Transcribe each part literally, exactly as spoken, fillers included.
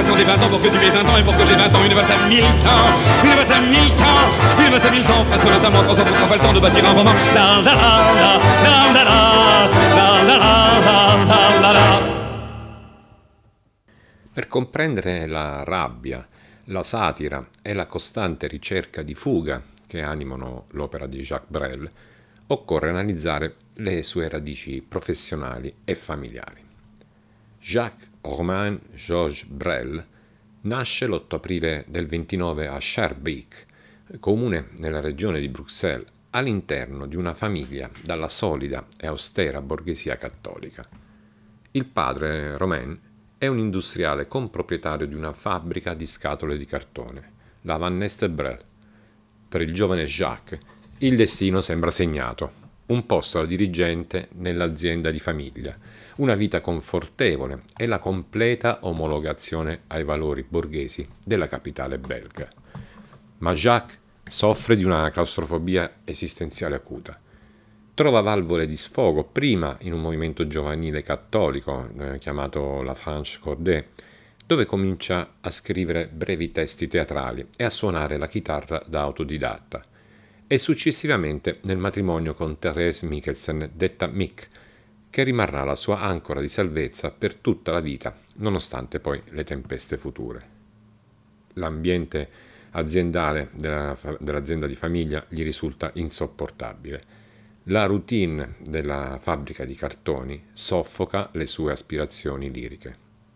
passion des vingt ans pour que tu aies vingt ans et pour que j'ai vingt ans. Une valse à mille temps, une valse à mille temps, une valse à mille temps. Fasse récemment trois cents pour pas le temps de bâtir un roman. La la la la la la la la la la la la. Per comprendere la rabbia, la satira e la costante ricerca di fuga che animano l'opera di Jacques Brel, occorre analizzare le sue radici professionali e familiari. Jacques Romain Georges Brel nasce l'otto aprile del ventinove a Schaerbeek, comune nella regione di Bruxelles, all'interno di una famiglia dalla solida e austera borghesia cattolica. Il padre, Romain, è un industriale comproprietario di una fabbrica di scatole di cartone, la Van Neste Brel. Per il giovane Jacques il destino sembra segnato, un posto da dirigente nell'azienda di famiglia, una vita confortevole e la completa omologazione ai valori borghesi della capitale belga. Ma Jacques soffre di una claustrofobia esistenziale acuta. Trova valvole di sfogo prima in un movimento giovanile cattolico eh, chiamato la Franche Cordée, dove comincia a scrivere brevi testi teatrali e a suonare la chitarra da autodidatta, e successivamente nel matrimonio con Thérèse Mikkelsen, detta Mick, che rimarrà la sua ancora di salvezza per tutta la vita, nonostante poi le tempeste future. L'ambiente aziendale della, dell'azienda di famiglia gli risulta insopportabile. La routine della fabbrica di cartoni soffoca le sue aspirazioni liriche.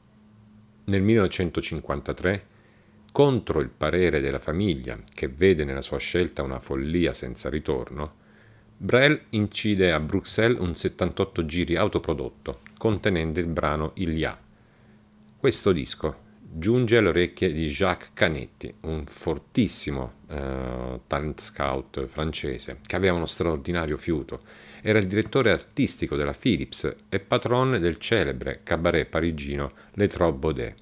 Nel millenovecentocinquantatré, contro il parere della famiglia, che vede nella sua scelta una follia senza ritorno, Brel incide a Bruxelles un settantotto giri autoprodotto, contenente il brano Il Ya. Questo disco giunge alle orecchie di Jacques Canetti, un fortissimo eh, talent scout francese che aveva uno straordinario fiuto. Era il direttore artistico della Philips e patron del celebre cabaret parigino Les Trois Baudets.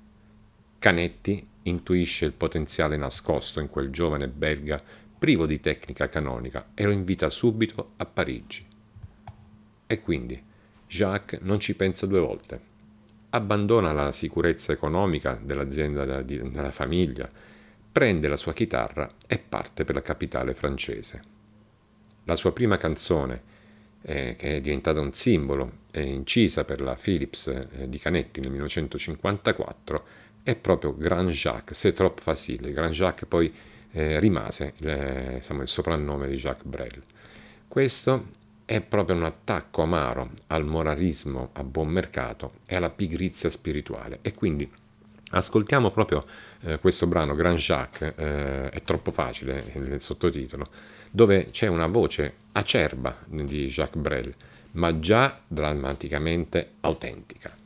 Canetti intuisce il potenziale nascosto in quel giovane belga privo di tecnica canonica e lo invita subito a Parigi. E quindi Jacques non ci pensa due volte. Abbandona la sicurezza economica dell'azienda della, della famiglia, prende la sua chitarra e parte per la capitale francese. La sua prima canzone, eh, che è diventata un simbolo, è incisa per la Philips eh, di Canetti nel millenovecentocinquantaquattro, è proprio Grand Jacques, c'est trop facile. Grand Jacques poi eh, rimase eh, insomma, il soprannome di Jacques Brel. Questo è proprio un attacco amaro al moralismo a buon mercato e alla pigrizia spirituale. E quindi ascoltiamo proprio eh, questo brano, Grand Jacques, eh, è troppo facile nel sottotitolo, dove c'è una voce acerba di Jacques Brel, ma già drammaticamente autentica.